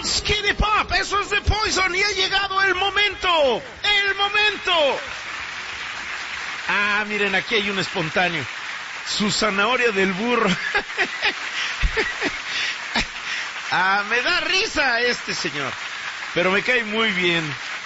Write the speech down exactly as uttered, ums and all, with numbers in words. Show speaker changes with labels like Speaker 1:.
Speaker 1: Skinny Pop, eso es de Poison y ha llegado el momento, el momento. Ah, miren, aquí hay un espontáneo. Su zanahoria del burro. Ah, me da risa este señor, pero me cae muy bien.